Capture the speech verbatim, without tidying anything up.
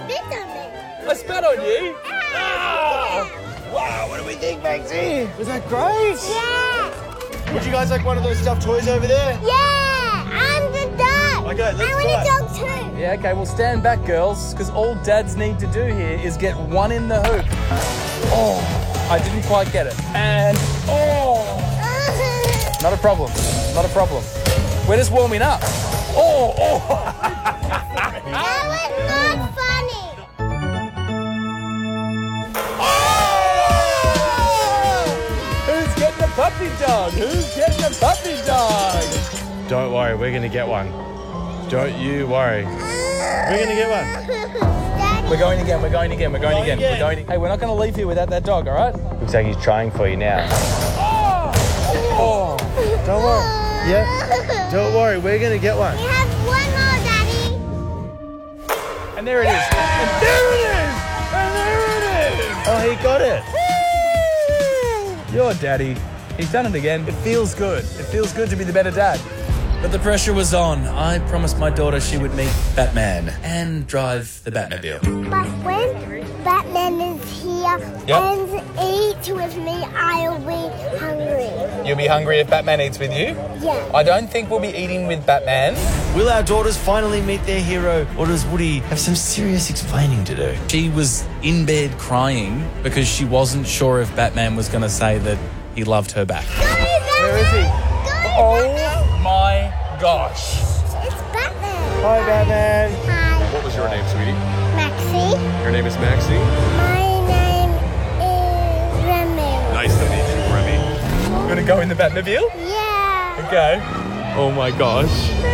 spit on me. I spat on you? Ah! Wow, what do we think, Maxie? Was that great? Yeah. Would you guys like one of those stuffed toys over there? Yeah. I'm the dog. Okay, let's I want try. a dog too. Yeah, okay, well stand back, girls, because all dads need to do here is get one in the hoop. Oh, I didn't quite get it. And, oh, not a problem, not a problem. We're just warming up. Oh, oh. That was not funny. Who's getting a puppy dog? Who's getting a puppy dog? Don't worry, we're gonna get one. Don't you worry. We're gonna get one. Daddy. We're going again, we're going again, we're going, Going again. again. We're going. Hey, we're not going to leave here without that dog, all right? Looks like he's trying for you now. Oh, Don't worry. Yeah. Don't worry, we're gonna get one. We have one more, Daddy. and there it is. And there it is. And there it is. Oh, he got it. Your daddy. He's done it again. It feels good. It feels good to be the better dad. But the pressure was on. I promised my daughter she would meet Batman and drive the Batmobile. But when Batman is here Yep. and eats with me, I'll be hungry. You'll be hungry if Batman eats with you? Yeah. I don't think we'll be eating with Batman. Will our daughters finally meet their hero, or does Woody have some serious explaining to do? She was in bed crying because she wasn't sure if Batman was going to say that he loved her back. Go, Batman! Where is he? Go, Oh Batman! my gosh. It's Batman. Hi, Batman. Hi, What was your name, sweetie? Maxie. Your name is Maxie? My name is Remy. Nice to meet you, Remy. You want to go in the Batmobile? Yeah. Okay. Oh my gosh.